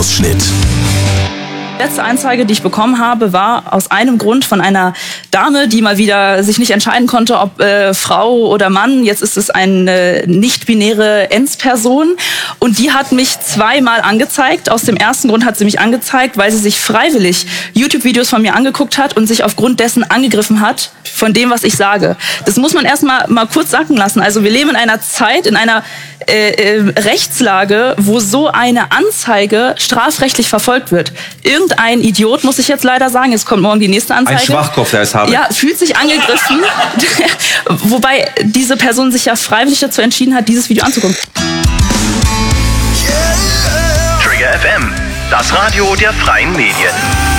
Ausschnitt. Die letzte Anzeige, die ich bekommen habe, war aus einem Grund von einer Dame, die mal wieder sich nicht entscheiden konnte, ob Frau oder Mann. Jetzt ist es eine nicht-binäre Ens-Person. Und die hat mich zweimal angezeigt. Aus dem ersten Grund hat sie mich angezeigt, weil sie sich freiwillig YouTube-Videos von mir angeguckt hat und sich aufgrund dessen angegriffen hat von dem, was ich sage. Das muss man erstmal mal kurz sacken lassen. Also wir leben in einer Zeit, in einer Rechtslage, wo so eine Anzeige strafrechtlich verfolgt wird. Irgendein Idiot, muss ich jetzt leider sagen, jetzt kommt morgen die nächste Anzeige. Ein Schwachkopf, der es habe. Ja, fühlt sich angegriffen, wobei diese Person sich ja freiwillig dazu entschieden hat, dieses Video anzugucken. Trigger FM, das Radio der freien Medien.